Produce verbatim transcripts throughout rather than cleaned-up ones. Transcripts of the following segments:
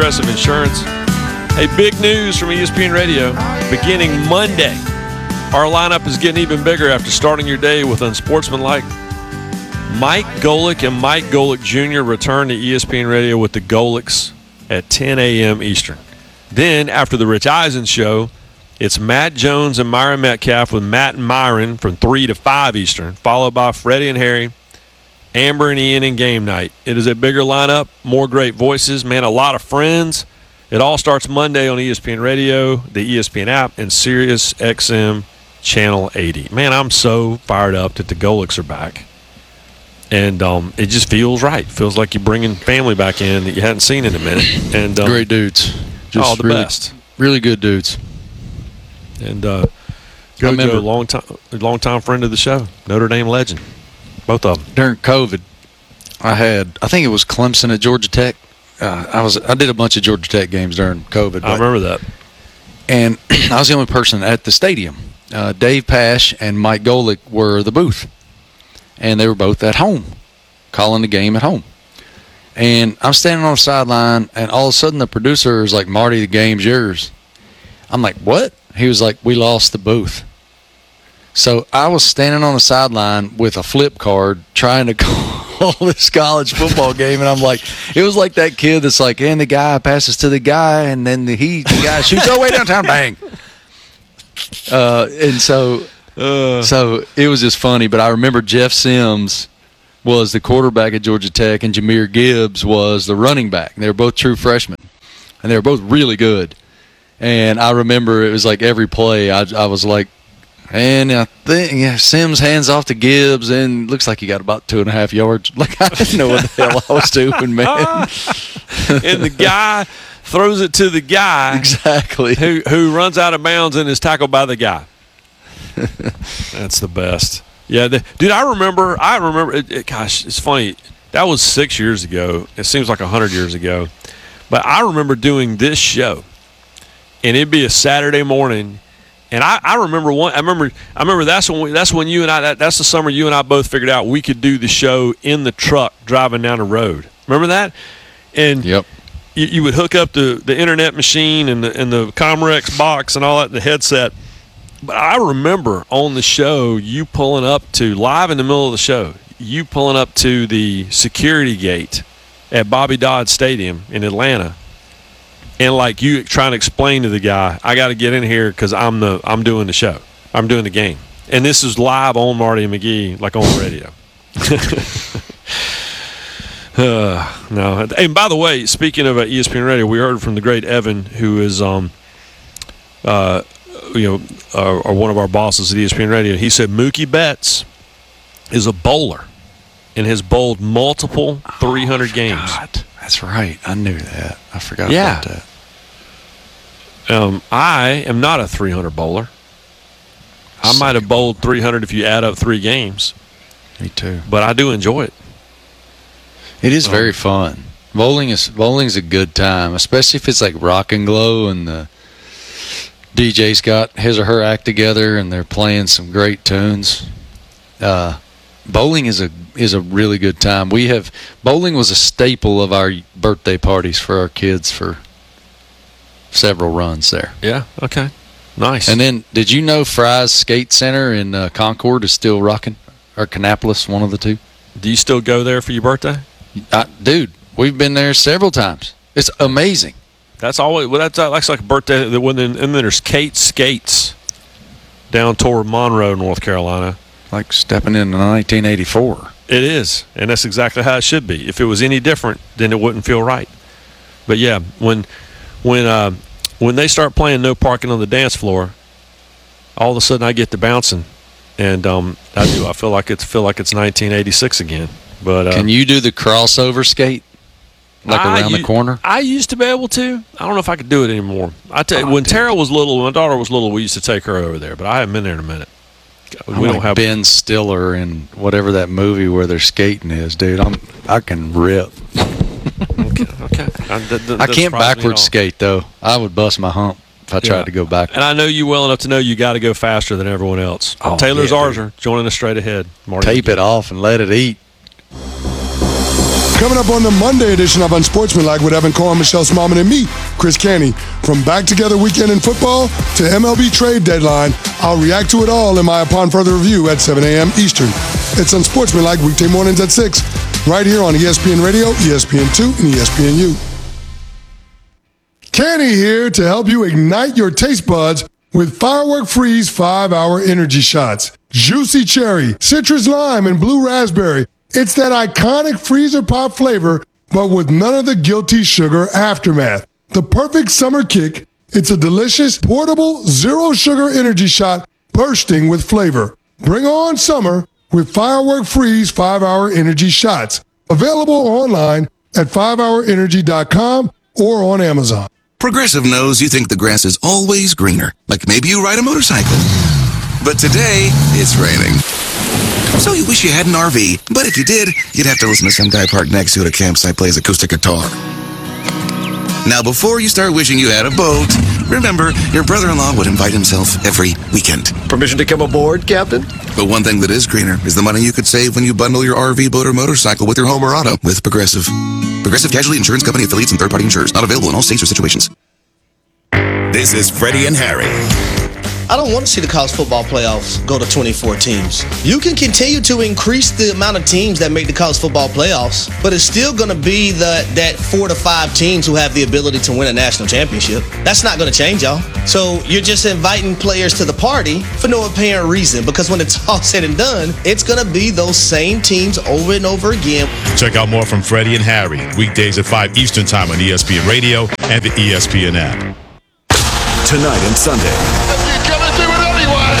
Progressive Insurance. Hey, big news from E S P N Radio. Beginning Monday, our lineup is getting even bigger after starting your day with unsportsmanlike. Mike Golick and Mike Golick Junior return to E S P N Radio with the Golicks at ten a.m. Eastern. Then, after the Rich Eisen show, it's Matt Jones and Myron Metcalf with Matt and Myron from three to five Eastern, followed by Freddie and Harry, Amber and Ian in game night. It is a bigger lineup, more great voices, man, a lot of friends. It all starts Monday on E S P N Radio, the E S P N app, and Sirius X M Channel eighty. Man, I'm so fired up that the Golicks are back. And um, it just feels right. Feels like you're bringing family back in that you hadn't seen in a minute. And um, great dudes. Just oh, the really, best. Really good dudes. And uh, Gojo, long time, long time friend of the show, Notre Dame legend. Both of them. During COVID, I had, I think it was Clemson at Georgia Tech. Uh, I was, I did a bunch of Georgia Tech games during COVID. I remember that. And I was the only person at the stadium. Uh, Dave Pash and Mike Golick were the booth. And they were both at home, calling the game at home. And I'm standing on the sideline, and all of a sudden the producer is like, Marty, the game's yours. I'm like, what? He was like, we lost the booth. So I was standing on the sideline with a flip card trying to call this college football game, and I'm like, it was like that kid that's like, and the guy passes to the guy, and then the, he, the guy shoots, oh, way downtown, bang. Uh, and so, uh, so it was just funny. But I remember Jeff Sims was the quarterback at Georgia Tech, and Jahmyr Gibbs was the running back. They were both true freshmen, and they were both really good. And I remember it was like every play, I, I was like, and I think yeah, Sims hands off to Gibbs, and looks like he got about two and a half yards. Like, I didn't know what the hell I was doing, man. And the guy throws it to the guy exactly who who runs out of bounds and is tackled by the guy. That's the best. Yeah, the, dude. I remember. I remember. It, it, gosh, it's funny. That was six years ago. It seems like a hundred years ago. But I remember doing this show, and it'd be a Saturday morning. And I, I remember one. I remember. I remember that's when we, that's when you and I. That, that's the summer you and I both figured out we could do the show in the truck driving down the road. Remember that? And yep. You, you would hook up the, the internet machine and the and the Comrex box and all that, the headset. But I remember on the show you pulling up to live in the middle of the show. You pulling up to the security gate at Bobby Dodd Stadium in Atlanta. And like you trying to explain to the guy, I got to get in here because I'm the I'm doing the show, I'm doing the game, and this is live on Marty and McGee, like on the radio. uh, no, and by the way, speaking of uh, E S P N Radio, we heard from the great Evan, who is um, uh, you know, uh, or one of our bosses at E S P N Radio. He said Mookie Betts is a bowler and has bowled multiple three hundred oh, games. That's right. I knew that. I forgot yeah. about that. Um, I am not a three hundred bowler. I might have bowled three hundred if you add up three games. Me too. But I do enjoy it. It is um, very fun. Bowling is bowling's a good time, especially if it's like rock and glow and the D J's got his or her act together and they're playing some great tunes. Uh, bowling is a is a really good time. We have bowling was a staple of our birthday parties for our kids for several runs there. Yeah. Okay. Nice. And then, did you know Fry's Skate Center in uh, Concord is still rocking, or Kannapolis, one of the two? Do you still go there for your birthday? I, dude, we've been there several times. It's amazing. That's always well. That's, that's like a birthday. That when then, and then there's Kate Skates down toward Monroe, North Carolina. Like stepping into nineteen eighty-four. It is, and that's exactly how it should be. If it was any different, then it wouldn't feel right. But yeah, when when uh, when they start playing No Parking on the Dance Floor, all of a sudden I get to bouncing, and um, I do. I feel like it's feel like it's nineteen eighty-six again. But uh, can you do the crossover skate, like I around u- the corner? I used to be able to. I don't know if I could do it anymore. I tell you, oh, when dude. Tara was little, when my daughter was little, we used to take her over there. But I haven't been there in a minute. We I'm don't like have Ben Stiller in whatever that movie where they're skating is, dude. I'm I can rip. Okay, okay. I, that, that, I can't backwards skate though. I would bust my hump if I tried yeah. to go back. And I know you well enough to know you got to go faster than everyone else. Oh, Taylor's yeah, Arzer joining us straight ahead. Marty Tape McGee. it off and let it eat. Coming up on the Monday edition of Unsportsmanlike with Evan Cohen, Michelle Smallman, and me, Chris Canty. From back together weekend in football to M L B trade deadline, I'll react to it all in my Upon Further Review at seven a.m. Eastern. It's Unsportsmanlike weekday mornings at six, right here on E S P N Radio, E S P N two, and E S P N U. Canty here to help you ignite your taste buds with Firework Freeze five hour energy shots. Juicy cherry, citrus lime, and blue raspberry. It's that iconic freezer pop flavor, but with none of the guilty sugar aftermath. The perfect summer kick. It's a delicious, portable, zero sugar energy shot bursting with flavor. Bring on summer with Firework Freeze five hour energy shots. Available online at five hour energy dot com or on Amazon. Progressive knows you think the grass is always greener, like maybe you ride a motorcycle. But today, it's raining. So you wish you had an R V, but if you did, you'd have to listen to some guy parked next to you at a campsite plays acoustic guitar. Now, before you start wishing you had a boat, remember, your brother-in-law would invite himself every weekend. Permission to come aboard, Captain? But one thing that is greener is the money you could save when you bundle your R V, boat, or motorcycle with your home or auto with Progressive. Progressive Casualty Insurance Company affiliates and third-party insurers. Not available in all states or situations. This is Freddie and Harry. I don't want to see the college football playoffs go to twenty-four teams. You can continue to increase the amount of teams that make the college football playoffs, but it's still going to be the, that four to five teams who have the ability to win a national championship. That's not going to change, y'all. So you're just inviting players to the party for no apparent reason, because when it's all said and done, it's going to be those same teams over and over again. Check out more from Freddie and Harry, weekdays at five Eastern Time on E S P N Radio and the E S P N app. Tonight and Sunday. You're gonna do it anyway.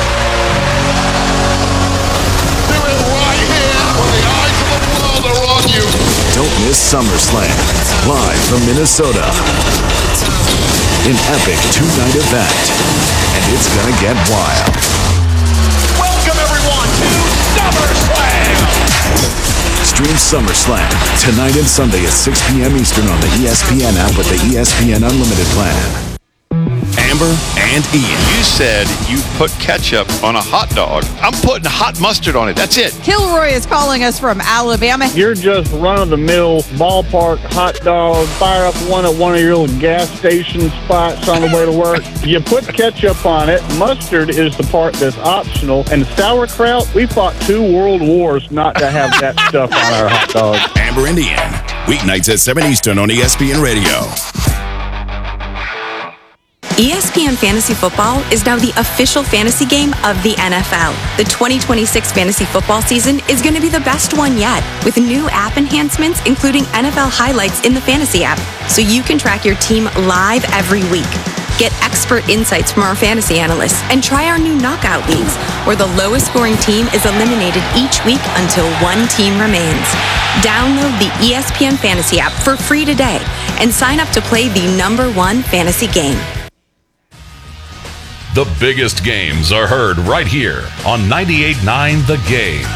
Do it right here when the eyes of the world are on you. Don't miss SummerSlam, live from Minnesota. An epic two-night event, and it's gonna get wild. Welcome everyone to SummerSlam. Stream SummerSlam tonight and Sunday at six p.m. Eastern on the E S P N app with the E S P N Unlimited plan. Amber and Ian. You said you put ketchup on a hot dog. I'm putting hot mustard on it. That's it. Kilroy is calling us from Alabama. You're just run-of-the-mill ballpark hot dog. Fire up one at one of your little gas station spots on the way to work. You put ketchup on it. Mustard is the part that's optional. And sauerkraut, we fought two world wars not to have that stuff on our hot dogs. Amber and Ian. Weeknights at seven Eastern on E S P N Radio. E S P N Fantasy Football is now the official fantasy game of the N F L. The twenty twenty-six fantasy football season is going to be the best one yet, with new app enhancements, including N F L highlights in the fantasy app, so you can track your team live every week. Get expert insights from our fantasy analysts and try our new knockout leagues, where the lowest scoring team is eliminated each week until one team remains. Download the E S P N Fantasy app for free today and sign up to play the number one fantasy game. The biggest games are heard right here on ninety-eight point nine The Game.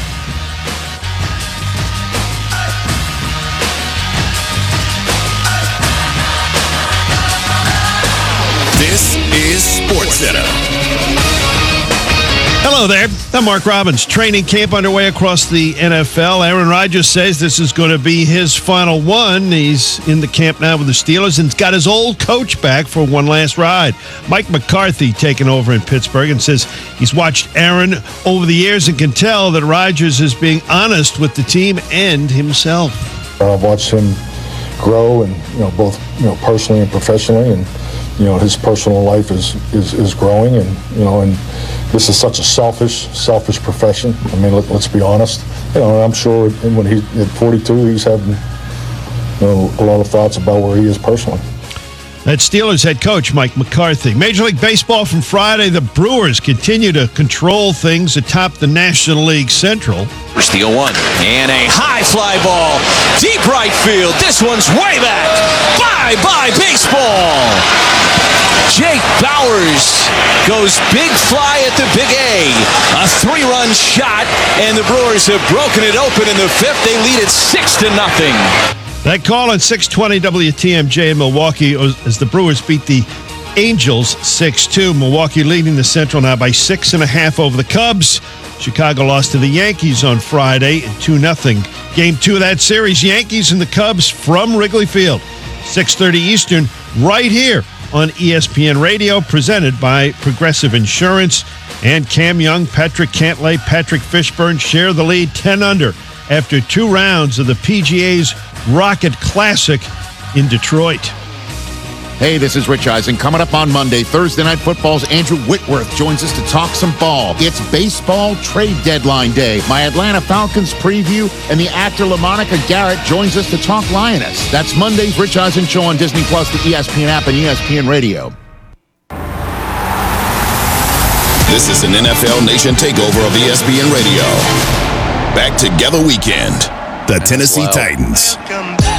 This is SportsCenter. Hello there. I'm Mark Robbins. Training camp underway across the N F L. Aaron Rodgers says this is going to be his final one. He's in the camp now with the Steelers and got his old coach back for one last ride. Mike McCarthy taking over in Pittsburgh and says he's watched Aaron over the years and can tell that Rodgers is being honest with the team and himself. I've watched him grow, and you know, both you know personally and professionally, and you know his personal life is is, is growing, and you know and. This is such a selfish, selfish profession. I mean, let, let's be honest. You know, I'm sure when he's at forty-two, he's having you know, a lot of thoughts about where he is personally. That's Steelers head coach Mike McCarthy. Major League Baseball from Friday. The Brewers continue to control things atop the National League Central. Steal one, and a high fly ball, deep right field. This one's way back. Bye-bye baseball. Jake Bauers goes big fly at the Big A. A three-run shot, and the Brewers have broken it open in the fifth. They lead it six to nothing. That call at six twenty W T M J in Milwaukee as the Brewers beat the Angels six two. Milwaukee leading the Central now by six and a half over the Cubs. Chicago lost to the Yankees on Friday, two nothing. Game two of that series, Yankees and the Cubs from Wrigley Field. six thirty Eastern, right here on E S P N Radio, presented by Progressive Insurance. And Cam Young, Patrick Cantlay, Patrick Fishburne share the lead ten under after two rounds of the P G A's Rocket Classic in Detroit. Hey, this is Rich Eisen. Coming up on Monday, Thursday Night Football's Andrew Whitworth joins us to talk some ball. It's baseball trade deadline day. My Atlanta Falcons preview, and the actor LaMonica Garrett joins us to talk Lioness. That's Monday's Rich Eisen Show on Disney Plus, the E S P N app, and E S P N Radio. This is an N F L Nation takeover of E S P N Radio. Back Together Weekend. The Tennessee Well, Titans